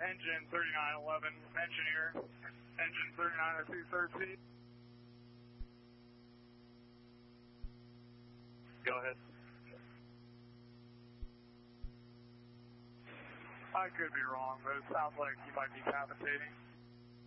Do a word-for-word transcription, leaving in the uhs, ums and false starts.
engine thirty-nine eleven, engineer, engine thirty-nine oh two, third seat. Go ahead. I could be wrong, but it sounds like you might be cavitating.